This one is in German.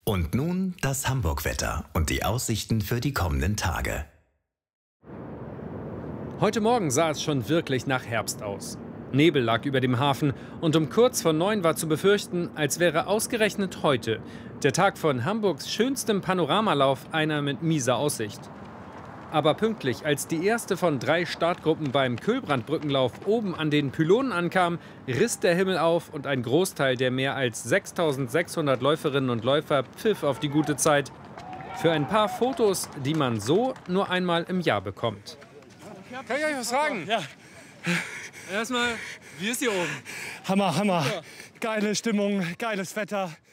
Und nun das Hamburg-Wetter und die Aussichten für die kommenden Tage. Heute Morgen sah es schon wirklich nach Herbst aus. Nebel lag über dem Hafen und um kurz vor 9 war zu befürchten, als wäre ausgerechnet heute, der Tag von Hamburgs schönstem Panoramalauf, einer mit mieser Aussicht. Aber pünktlich, als die erste von 3 Startgruppen beim Kühlbrandbrückenlauf oben an den Pylonen ankam, riss der Himmel auf und ein Großteil der mehr als 6.600 Läuferinnen und Läufer pfiff auf die gute Zeit. Für ein paar Fotos, die man so nur einmal im Jahr bekommt. Kann ich euch was fragen? Ja. Erstmal, wie ist hier oben? Hammer, Hammer. Geile Stimmung, geiles Wetter.